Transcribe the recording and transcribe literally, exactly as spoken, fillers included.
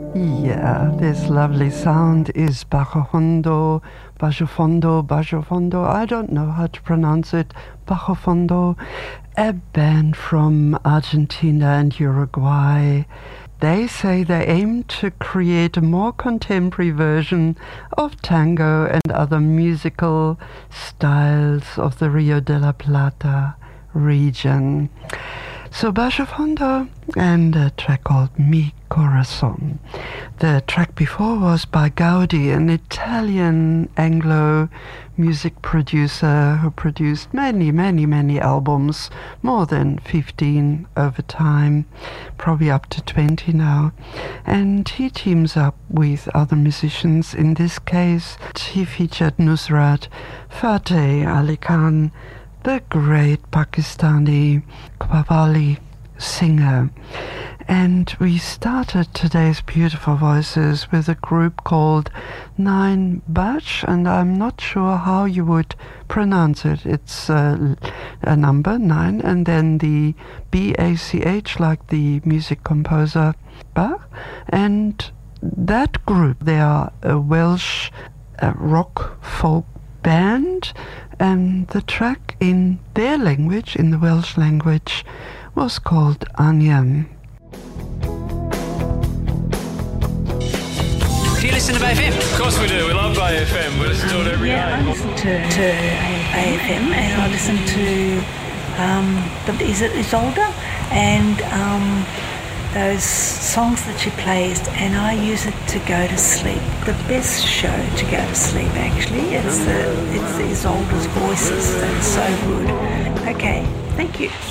Yeah, this lovely sound is Bajofondo, Bajofondo, Bajofondo. I don't know how to pronounce it. Bajofondo, a band from Argentina and Uruguay. They say they aim to create a more contemporary version of tango and other musical styles of the Rio de la Plata region. So Bajofondo and a track called Mi Corazón. The track before was by Gaudi, an Italian Anglo music producer who produced many, many, many albums, more than fifteen over time, probably up to twenty now. And he teams up with other musicians. In this case, he featured Nusrat Fateh Ali Khan, the great Pakistani Qawwali singer. And we started today's Beautiful Voices with a group called Nine Bach, and I'm not sure how you would pronounce it. It's uh, a number, nine, and then the B A C H, like the music composer Bach. And that group, they are a Welsh uh, rock folk band, and the track in their language, in the Welsh language, was called Anyam. Do you listen to Bay F M? Of course we do. We love Bay F M. We listen to it every yeah, day. I listen to, to Bay F M, and I listen to um, the, is it Isolde, and um, those songs that she plays, and I use it to go to sleep. The best show to go to sleep, actually. It's the it's the Isolde's voices. That's so good. Okay, thank you.